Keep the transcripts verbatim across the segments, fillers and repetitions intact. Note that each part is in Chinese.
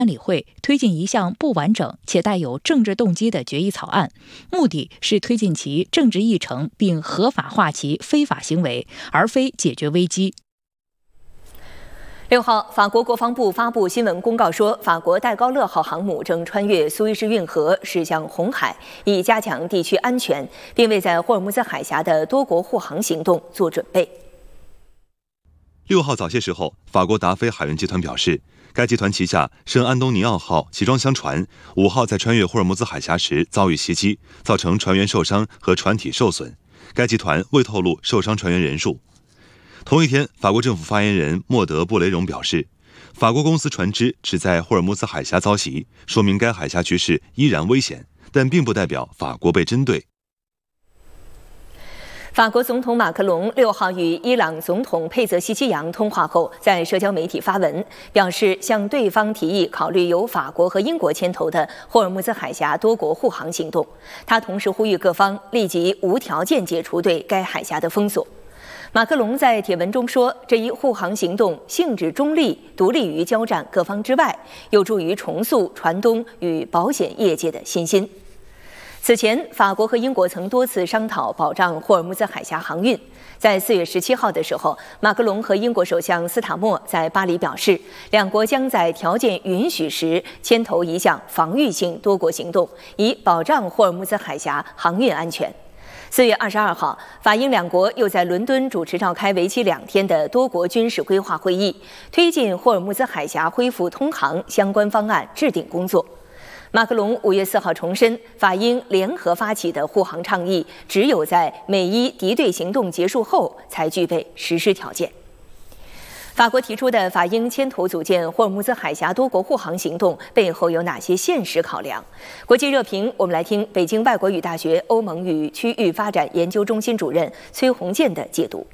安理会推进一项不完整且带有政治动机的决议草案，目的是推进其政治议程并合法化其非法行为，而非解决危机。 六号，法国国防部发布新闻公告说，法国戴高乐号航母正穿越苏伊士运河驶向红海，以加强地区安全，并为在霍尔木兹海峡的多国护航行动做准备。 六号早些时候，法国达菲海运集团表示，该集团旗下圣安东尼奥号集装箱船五号在穿越霍尔木兹海峡时遭遇袭击，造成船员受伤和船体受损。该集团未透露受伤船员人数。同一天，法国政府发言人莫德·布雷荣表示，法国公司船只只在霍尔木兹海峡遭袭，说明该海峡局势依然危险，但并不代表法国被针对。 法国总统马克龙六号与伊朗总统佩泽西奇扬通话后，在社交媒体发文，表示向对方提议考虑由法国和英国牵头的霍尔木兹海峡多国护航行动。他同时呼吁各方立即无条件解除对该海峡的封锁。马克龙在帖文中说，这一护航行动性质中立，独立于交战各方之外，有助于重塑船东与保险业界的信心。此前，法国和英国曾多次商讨保障霍尔木兹海峡航运。在四月十七号的时候，马克龙和英国首相斯塔默在巴黎表示，两国将在条件允许时牵头一项防御性多国行动，以保障霍尔木兹海峡航运安全。四月二十二号，法英两国又在伦敦主持召开为期两天的多国军事规划会议，推进霍尔木兹海峡恢复通航相关方案制定工作。马克龙五月四号重申，法英联合发起的护航倡议，只有在美伊敌对行动结束后才具备实施条件。法国提出的法英牵头组建霍尔木兹海峡多国护航行动背后有哪些现实考量？国际热评，我们来听北京外国语大学欧盟与区域发展研究中心主任崔洪建的解读。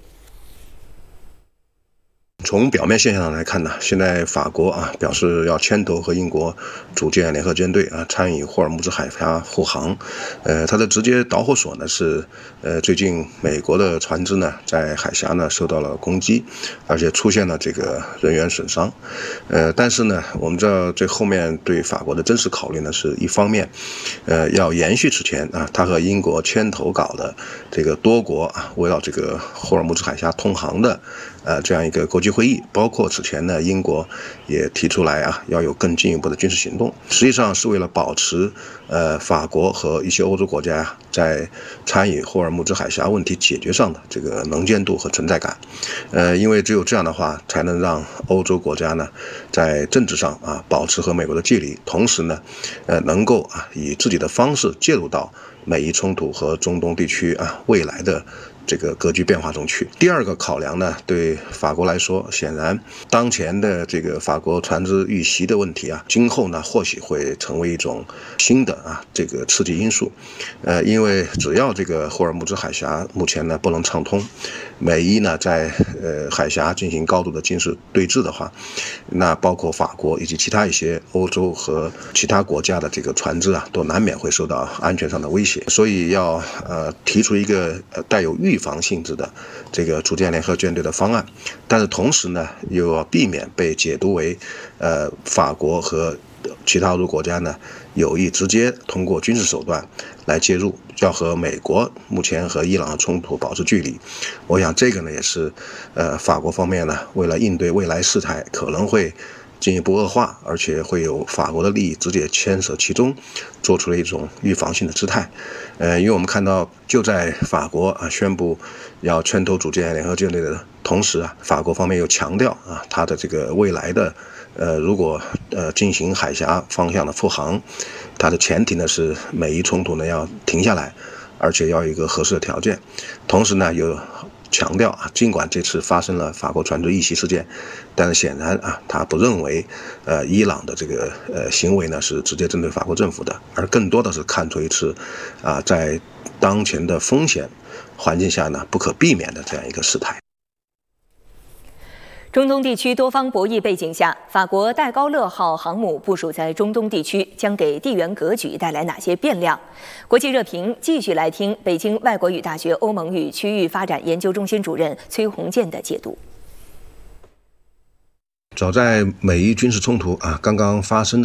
从表面现象上来看呢，现在法国啊表示要牵头和英国组建联合舰队啊，参与霍尔木兹海峡护航。呃，它的直接导火索呢是，呃，最近美国的船只呢在海峡呢受到了攻击，而且出现了这个人员损伤。呃，但是呢，我们知道这后面对法国的真实考虑呢，是一方面，呃，要延续之前啊，他和英国牵头搞的这个多国啊围绕这个霍尔木兹海峡通航的。呃，这样一个国际会议，包括此前呢，英国也提出来啊，要有更进一步的军事行动，实际上是为了保持呃法国和一些欧洲国家在参与霍尔木兹海峡问题解决上的这个能见度和存在感。呃，因为只有这样的话，才能让欧洲国家呢在政治上啊保持和美国的距离，同时呢，呃，能够啊以自己的方式介入到美伊冲突和中东地区啊未来的。这个格局变化中去。第二个考量呢，对法国来说，显然当前的这个法国船只遇袭的问题啊，今后呢或许会成为一种新的啊这个刺激因素。呃，因为只要这个霍尔木兹海峡目前呢不能畅通，美伊呢在呃海峡进行高度的军事对峙的话，那包括法国以及其他一些欧洲和其他国家的这个船只啊，都难免会受到安全上的威胁。所以要呃提出一个呃带有预防性质的这个组建联合舰队的方案，但是同时呢，又要避免被解读为，呃，法国和其他欧洲国家呢有意直接通过军事手段来介入，要和美国目前和伊朗的冲突保持距离。我想这个呢也是，呃，法国方面呢为了应对未来事态可能会进一步恶化，而且会有法国的利益直接牵涉其中，做出了一种预防性的姿态。呃，因为我们看到，就在法国啊宣布要牵头组建联合舰队的同时啊，法国方面又强调啊，它的这个未来的呃，如果呃进行海峡方向的复航，它的前提呢是美伊冲突呢要停下来，而且要有一个合适的条件。同时呢，有强调啊，尽管这次发生了法国船只遇袭事件，但是显然啊，他不认为呃伊朗的这个呃行为呢是直接针对法国政府的，而更多的是看出一次啊在当前的风险环境下呢不可避免的这样一个事态。 中东地区多方博弈背景下，法国戴高乐号航母部署在中东地区，将给地缘格局带来哪些变量？国际热评继续来听北京外国语大学欧盟与区域发展研究中心主任崔洪建的解读。 早在美伊军事冲突啊刚刚发生的